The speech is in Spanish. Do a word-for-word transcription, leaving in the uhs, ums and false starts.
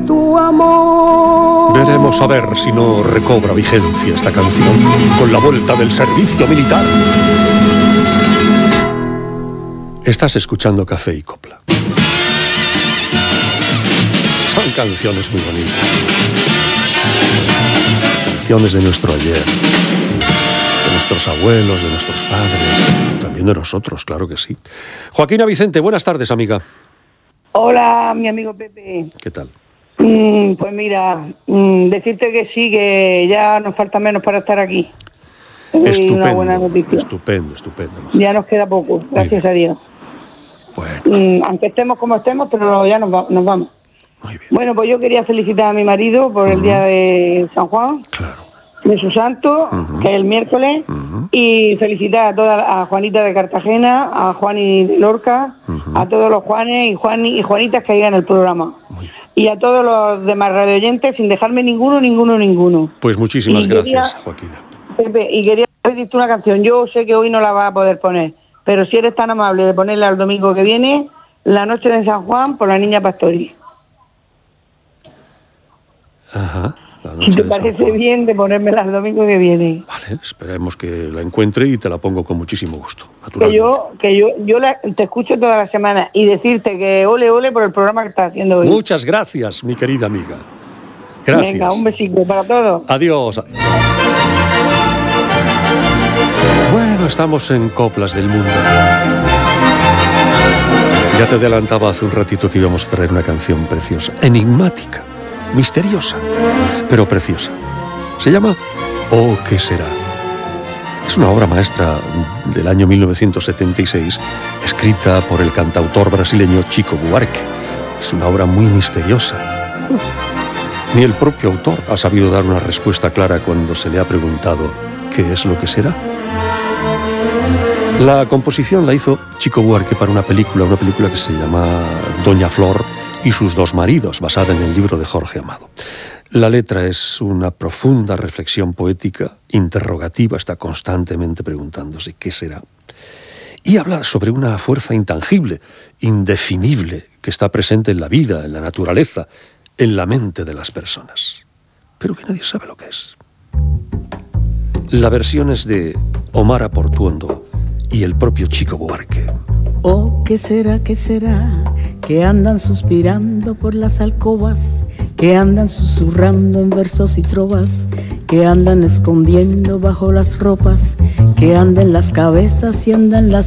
tu amor. Veremos a ver si no recobra vigencia esta canción con la vuelta del servicio militar. Estás escuchando Café y Copla. Son canciones muy bonitas. Canciones de nuestro ayer, de nuestros abuelos, de nuestros padres, y también de nosotros, claro que sí. Joaquina Vicente, buenas tardes, amiga. Hola, mi amigo Pepe. ¿Qué tal? Mm, pues mira, mm, decirte que sí, que ya nos falta menos para estar aquí. Estupendo, una buena noticia. estupendo, estupendo. Ya nos queda poco, gracias a Dios. Bueno. Mm, aunque estemos como estemos, pero ya nos, va, nos vamos. Muy bien. Bueno, pues yo quería felicitar a mi marido por uh-huh. el día de San Juan, claro. de su santo, uh-huh. que es el miércoles, uh-huh. y felicitar a toda a Juanita de Cartagena, a Juani de Lorca, uh-huh. a todos los Juanes y, Juan, y Juanitas que hay en el programa. Y a todos los demás radioyentes, sin dejarme ninguno, ninguno, ninguno. Pues muchísimas y gracias, quería, Joaquina. Pepe, y quería pedirte una canción. Yo sé que hoy no la vas a poder poner, pero si eres tan amable de ponerla el domingo que viene, La noche de San Juan, por la Niña Pastori. Ajá. La noche si te de parece bien de ponérmela el domingo que viene. Vale, esperemos que la encuentre y te la pongo con muchísimo gusto. Que yo, que yo, yo la, te escucho toda la semana y decirte que ole, ole por el programa que estás haciendo hoy. Muchas gracias, mi querida amiga. Gracias. Venga, un besito para todos. Adiós. Bueno, estamos en Coplas del Mundo. Ya te adelantaba hace un ratito que íbamos a traer una canción preciosa, enigmática, misteriosa, pero preciosa. Se llama Oh, ¿qué será? Es una obra maestra del año mil novecientos setenta y seis, escrita por el cantautor brasileño Chico Buarque. Es una obra muy misteriosa. Ni el propio autor ha sabido dar una respuesta clara cuando se le ha preguntado ¿qué es lo que será? La composición la hizo Chico Buarque para una película, una película que se llama Doña Flor y sus dos maridos, basada en el libro de Jorge Amado. La letra es una profunda reflexión poética, interrogativa, está constantemente preguntándose ¿qué será? Y habla sobre una fuerza intangible, indefinible, que está presente en la vida, en la naturaleza, en la mente de las personas, pero que nadie sabe lo que es. La versión es de Omar Aportuondo y el propio Chico Buarque. Oh, ¿qué será, qué será? Que andan suspirando por las alcobas, que andan susurrando en versos y trovas, que andan escondiendo bajo las ropas, que andan las cabezas y andan las